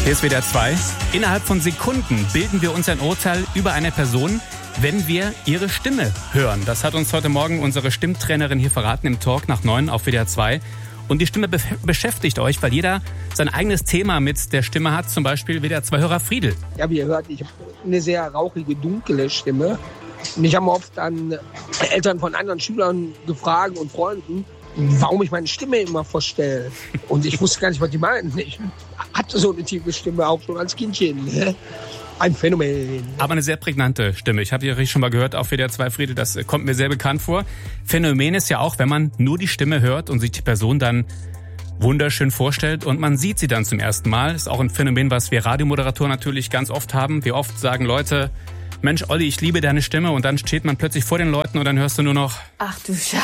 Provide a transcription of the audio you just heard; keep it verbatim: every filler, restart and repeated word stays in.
Hier ist W D R zwei. Innerhalb von Sekunden bilden wir uns ein Urteil über eine Person, wenn wir ihre Stimme hören. Das hat uns heute Morgen unsere Stimmtrainerin hier verraten im Talk nach neun auf W D R zwei. Und die Stimme be- beschäftigt euch, weil jeder sein eigenes Thema mit der Stimme hat. Zum Beispiel W D R zwei-Hörer Friedel. Ja, wie ihr hört, ich habe eine sehr rauchige, dunkle Stimme. Und ich habe oft an Eltern von anderen Schülern gefragt und Freunden, warum ich meine Stimme immer verstelle. Und ich wusste gar nicht, was die meinten. Ich hatte so eine tiefe Stimme auch schon als Kindchen. Ein Phänomen. Aber eine sehr prägnante Stimme. Ich habe die schon mal gehört auf W D R zwei, Friedel. Das kommt mir sehr bekannt vor. Phänomen ist ja auch, wenn man nur die Stimme hört und sich die Person dann wunderschön vorstellt und man sieht sie dann zum ersten Mal. Das ist auch ein Phänomen, was wir Radiomoderatoren natürlich ganz oft haben. Wie oft sagen Leute, Mensch, Olli, ich liebe deine Stimme, und dann steht man plötzlich vor den Leuten und dann hörst du nur noch: Ach du Scheiße.